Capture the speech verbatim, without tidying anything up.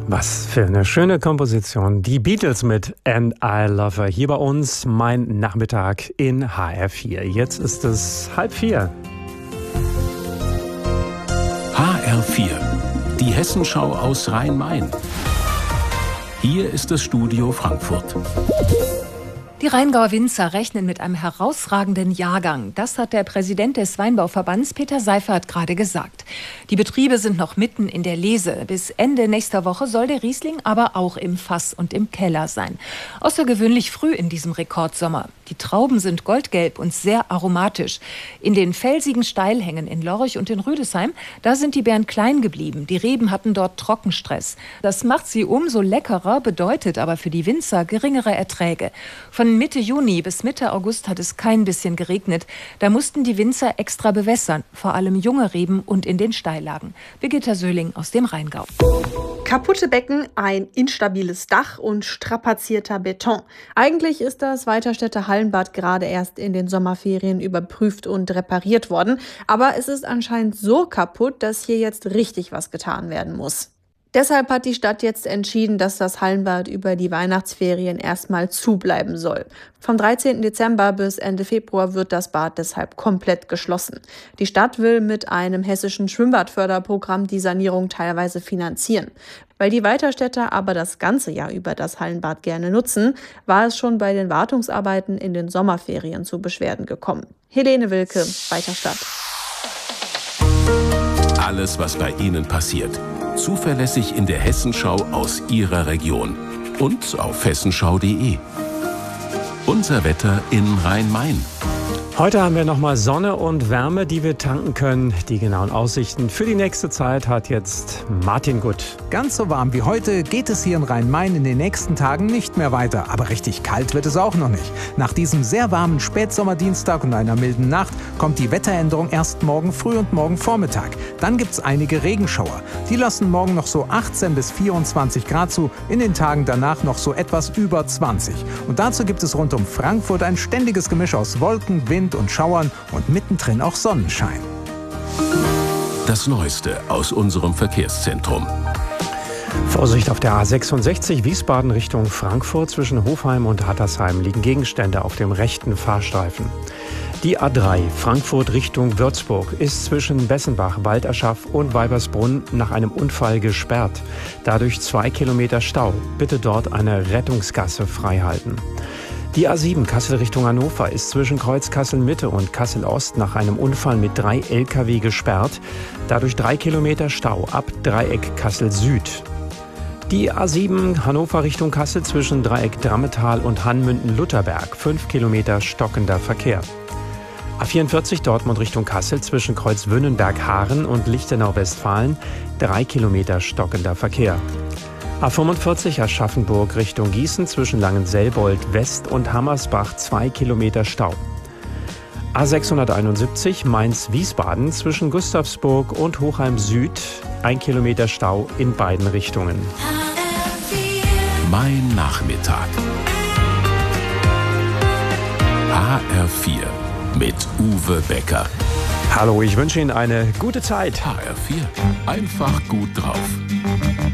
Was für eine schöne Komposition. Die Beatles mit And I Love Her. Hier bei uns mein Nachmittag in H R vier. Jetzt ist es halb vier. H R vier, die Hessenschau aus Rhein-Main. Hier ist das Studio Frankfurt. Die Rheingauer Winzer rechnen mit einem herausragenden Jahrgang. Das hat der Präsident des Weinbauverbands, Peter Seifert, gerade gesagt. Die Betriebe sind noch mitten in der Lese. Bis Ende nächster Woche soll der Riesling aber auch im Fass und im Keller sein. Außergewöhnlich früh in diesem Rekordsommer. Die Trauben sind goldgelb und sehr aromatisch. In den felsigen Steilhängen in Lorch und in Rüdesheim, da sind die Beeren klein geblieben. Die Reben hatten dort Trockenstress. Das macht sie umso leckerer, bedeutet aber für die Winzer geringere Erträge. Von Mitte Juni bis Mitte August hat es kein bisschen geregnet. Da mussten die Winzer extra bewässern, vor allem junge Reben und in den Steillagen. Birgitta Söhling aus dem Rheingau. Kaputte Becken, ein instabiles Dach und strapazierter Beton. Eigentlich ist das Weiterstädter Hallenbad gerade erst in den Sommerferien überprüft und repariert worden. Aber es ist anscheinend so kaputt, dass hier jetzt richtig was getan werden muss. Deshalb hat die Stadt jetzt entschieden, dass das Hallenbad über die Weihnachtsferien erstmal zubleiben soll. Vom dreizehnten Dezember bis Ende Februar wird das Bad deshalb komplett geschlossen. Die Stadt will mit einem hessischen Schwimmbadförderprogramm die Sanierung teilweise finanzieren. Weil die Weiterstädter aber das ganze Jahr über das Hallenbad gerne nutzen, war es schon bei den Wartungsarbeiten in den Sommerferien zu Beschwerden gekommen. Helene Wilke, Weiterstadt. Alles, was bei Ihnen passiert. Zuverlässig in der Hessenschau aus Ihrer Region und auf hessenschau punkt de. Unser Wetter in Rhein-Main. Heute haben wir nochmal Sonne und Wärme, die wir tanken können. Die genauen Aussichten für die nächste Zeit hat jetzt Martin Gutt. Ganz so warm wie heute geht es hier in Rhein-Main in den nächsten Tagen nicht mehr weiter. Aber richtig kalt wird es auch noch nicht. Nach diesem sehr warmen Spätsommerdienstag und einer milden Nacht kommt die Wetteränderung erst morgen früh und morgen Vormittag. Dann gibt es einige Regenschauer. Die lassen morgen noch so achtzehn bis vierundzwanzig Grad zu, in den Tagen danach noch so etwas über zwanzig. Und dazu gibt es rund um Frankfurt ein ständiges Gemisch aus Wolken, Wind und Schauern und mittendrin auch Sonnenschein. Das Neueste aus unserem Verkehrszentrum. Vorsicht auf der A sechsundsechzig Wiesbaden Richtung Frankfurt. Zwischen Hofheim und Hattersheim liegen Gegenstände auf dem rechten Fahrstreifen. Die A drei Frankfurt Richtung Würzburg ist zwischen Bessenbach, Walderschaff und Weibersbrunn nach einem Unfall gesperrt. Dadurch zwei Kilometer Stau. Bitte dort eine Rettungsgasse freihalten. Die A sieben Kassel Richtung Hannover ist zwischen Kreuz Kassel-Mitte und Kassel-Ost nach einem Unfall mit drei L K W gesperrt. Dadurch drei Kilometer Stau ab Dreieck Kassel-Süd. Die A sieben Hannover Richtung Kassel zwischen Dreieck Drammetal und Hanmünden-Lutherberg. fünf Kilometer stockender Verkehr. A vierundvierzig Dortmund Richtung Kassel zwischen Kreuz Wünnenberg-Haaren und Lichtenau-Westfalen. drei Kilometer stockender Verkehr. A fünfundvierzig Aschaffenburg Richtung Gießen zwischen Langenselbold West und Hammersbach zwei Kilometer Stau. A sechshunderteinundsiebzig Mainz-Wiesbaden zwischen Gustavsburg und Hochheim Süd ein Kilometer Stau in beiden Richtungen. Mein Nachmittag. H R vier mit Uwe Becker. Hallo, ich wünsche Ihnen eine gute Zeit. H R vier, einfach gut drauf.